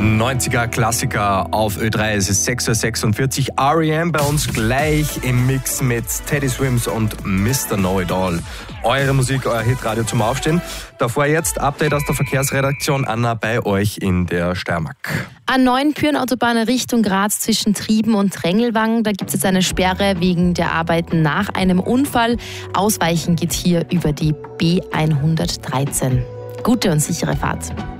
90er Klassiker auf Ö3, es ist 6:46 Uhr. R.E.M. bei uns gleich im Mix mit Teddy Swims und Mr. Know-It-All. Eure Musik, euer Hitradio zum Aufstehen. Davor jetzt Update aus der Verkehrsredaktion. Anna, bei euch in der Steiermark. A9 Pyrenautobahn Richtung Graz zwischen Trieben und Trengelwang. Da gibt es jetzt eine Sperre wegen der Arbeiten nach einem Unfall. Ausweichen geht hier über die B113. Gute und sichere Fahrt.